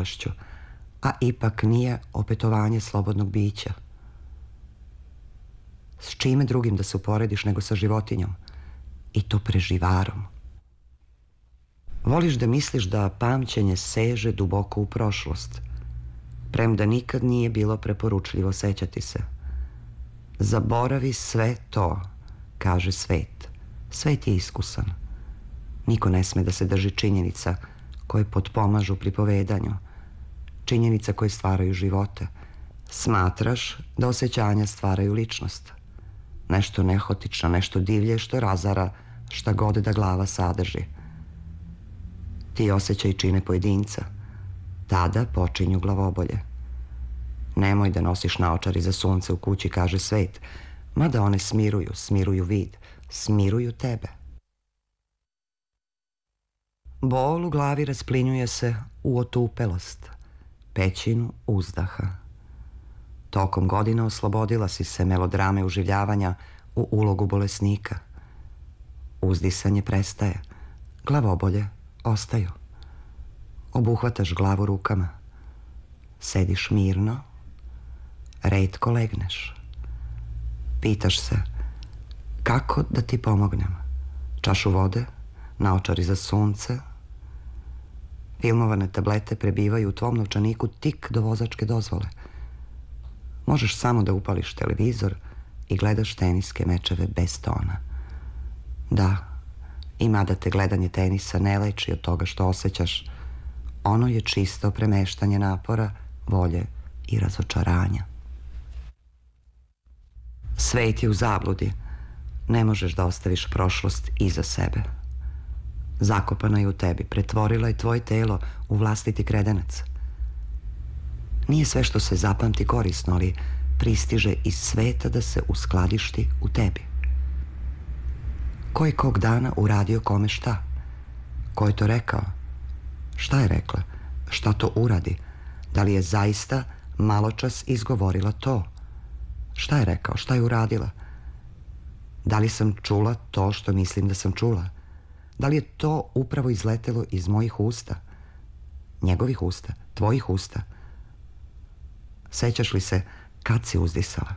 bolešću, a ipak nije opetovanje slobodnog bića. S čime drugim da se uporediš nego sa životinjom? I to preživarom. Voliš da misliš da pamćenje seže duboko u prošlost, premda nikad nije bilo preporučljivo sećati se. Zaboravi sve to, kaže svet. Svet je iskusan. Niko ne sme da se drži činjenica koje potpomažu pripovedanju, činjenica koje stvaraju živote. Smatraš da osjećanja stvaraju ličnost. Nešto nehotično, nešto divlje što razara šta god da glava sadrži. Ti osjećaj čine pojedinca. Tada počinju glavobolje. Nemoj da nosiš naočar iza sunce u kući, kaže svet, mada one smiruju vid, smiruju tebe. Bol u glavi rasplinjuje se u otupelost, pećinu uzdaha. Tokom godina oslobodila si se melodrame uživljavanja u ulogu bolesnika. Uzdisanje prestaje, glavobolje ostaju. Obuhvataš glavu rukama. Sediš mirno, retko legneš. Pitaš se, kako da ti pomognem? Čašu vode, naočar iza sunce. Filmovane tablete prebivaju u tvom novčaniku tik do vozačke dozvole. Možeš samo da upališ televizor i gledaš teniske mečeve bez tona. Da, i mada te gledanje tenisa ne leči od toga što osjećaš, ono je čisto premeštanje napora, volje i razočaranja. Svet je u zabludi. Ne možeš da ostaviš prošlost iza sebe. Zakopana je u tebi, pretvorila je tvoje telo u vlastiti kredenac. Nije sve što se zapamti korisno, ali pristiže iz sveta da se uskladišti u tebi. Ko je kog dana uradio kome šta? Ko je to rekao? Šta je rekla? Šta to uradi? Da li je zaista maločas izgovorila to? Šta je rekao? Šta je uradila? Da li sam čula to što mislim da sam čula? Da li je to upravo izletelo iz mojih usta? Njegovih usta? Tvojih usta? Sećaš li se kad si uzdisala?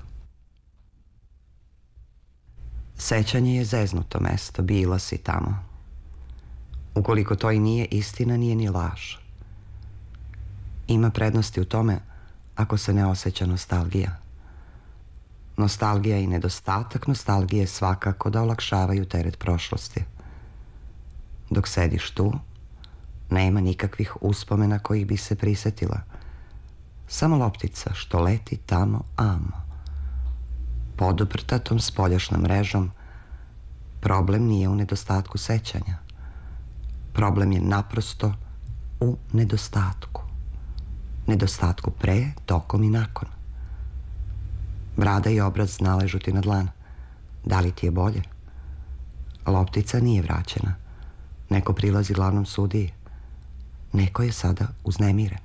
Sećanje je zeznuto mesto, bila si tamo. Ukoliko to i nije istina, nije ni laž. Ima prednosti u tome ako se ne osjeća nostalgija. Nostalgija i nedostatak nostalgije svakako da olakšavaju teret prošlosti. Dok sediš tu, nema nikakvih uspomena kojih bi se prisetila. Samo loptica što leti tamo amo. Poduprta tom spoljašnom mrežom, problem nije u nedostatku sećanja. Problem je naprosto u nedostatku. Nedostatku pre, tokom i nakon. Brada i obraz naležu ti na dlan. Da li ti je bolje? Loptica nije vraćena. Neko prilazi glavnom sudiji. Neko je sada uznemiren.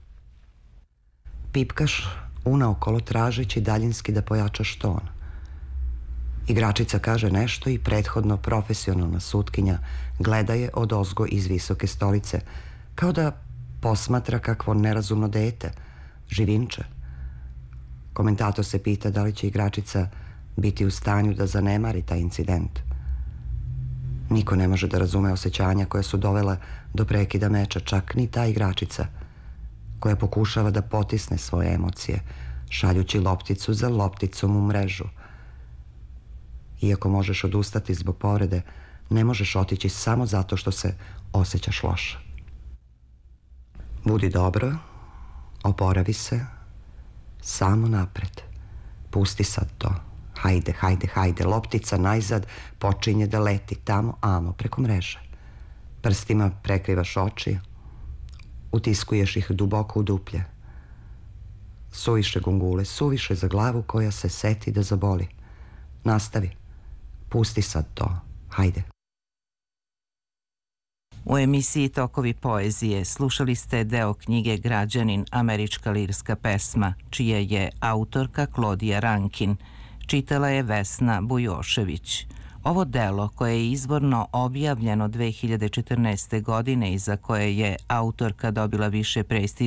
Pipkaš unaokolo tražeći daljinski da pojačaš ton. Igračica kaže nešto i prethodno profesionalna sutkinja gleda je odozgo iz visoke stolice, kao da posmatra kakvo nerazumno dete, živinče. Komentator se pita da li će igračica biti u stanju da zanemari taj incident. Niko ne može da razume osjećanja koja su dovela do prekida meča, čak ni ta igračica koja pokušava da potisne svoje emocije, šaljući lopticu za lopticom u mrežu. Iako možeš odustati zbog povrede, ne možeš otići samo zato što se osjećaš loše. Budi dobro, oporavi se, samo napred. Pusti sad to. Hajde, hajde, hajde. Loptica najzad počinje da leti tamo, amo, preko mreže. Prstima prekrivaš oči, utiskuješ ih duboko u duplje. Suviše gungule, suviše za glavu koja se seti da zaboli. Nastavi. Pusti sad to. Hajde. U emisiji Tokovi poezije slušali ste deo knjige Građanin, američka lirska pesma, čija je autorka Klodija Rankin. Čitala je Vesna Bujošević. Ovo delo, koje je izvorno objavljeno 2014. godine i za koje je autorka dobila više prestižnih